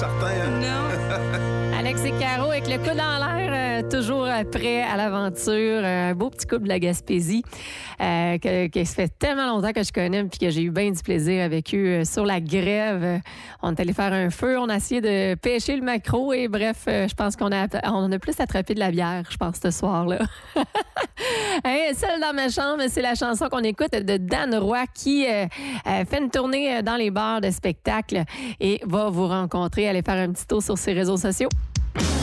Certain, hein? Non. Alex et Caro avec le coude dans l'air, toujours prêt à l'aventure. Un beau petit couple de la Gaspésie que ça fait tellement longtemps que je connais puis que j'ai eu bien du plaisir avec eux sur la grève. On est allé faire un feu, on a essayé de pêcher le maquereau et bref, je pense qu'on a plus attrapé de la bière, je pense, ce soir-là. Hey, Seule dans ma chambre, c'est la chanson qu'on écoute de Dan Roy qui fait une tournée dans les bars de spectacle et va vous rencontrer. Allez faire un petit tour sur ses réseaux sociaux.